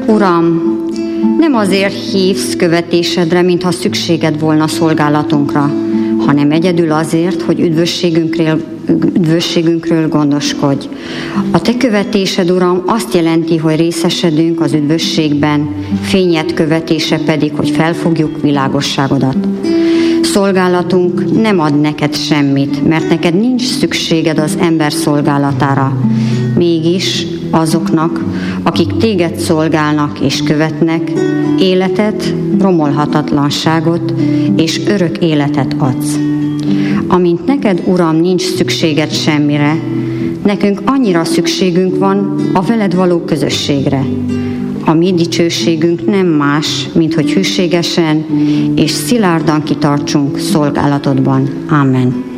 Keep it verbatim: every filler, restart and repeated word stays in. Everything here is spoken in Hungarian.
Uram, nem azért hívsz követésedre, mintha szükséged volna szolgálatunkra, hanem egyedül azért, hogy üdvösségünkről, üdvösségünkről gondoskodj. A te követésed, Uram, azt jelenti, hogy részesedünk az üdvösségben, fényed követése pedig, hogy felfogjuk világosságodat. Szolgálatunk nem ad neked semmit, mert neked nincs szükséged az ember szolgálatára. Mégis azoknak, akik téged szolgálnak és követnek, életet, romolhatatlanságot és örök életet adsz. Amint neked, Uram, nincs szükséged semmire, nekünk annyira szükségünk van a veled való közösségre. A mi dicsőségünk nem más, mint hogy hűségesen és szilárdan kitartsunk szolgálatodban. Ámen.